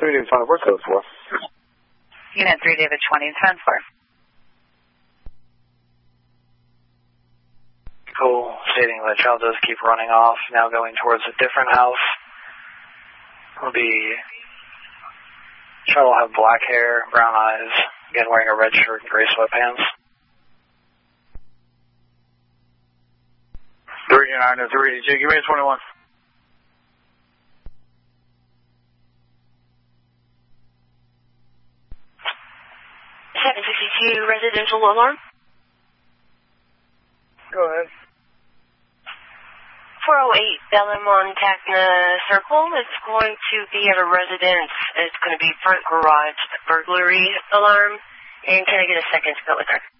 3 David 20, where's those for? Unit 3 David 20, transport. Cool, stating the child does keep running off, now going towards a different house. Child will have black hair, brown eyes, again wearing a red shirt and gray sweatpants. 39 to 382, give me a 21. Residential alarm. Go ahead. 408 Bellarmont Tacna Circle. It's going to be at a residence. It's going to be front garage burglary alarm. And can I get a second to go with her?